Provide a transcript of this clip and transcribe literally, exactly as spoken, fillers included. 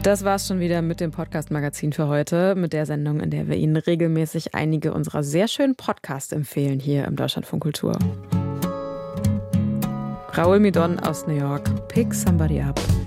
Das war's schon wieder mit dem Podcast-Magazin für heute, mit der Sendung, in der wir Ihnen regelmäßig einige unserer sehr schönen Podcasts empfehlen hier im Deutschlandfunk Kultur. Raoul Midon aus New York, Pick Somebody Up.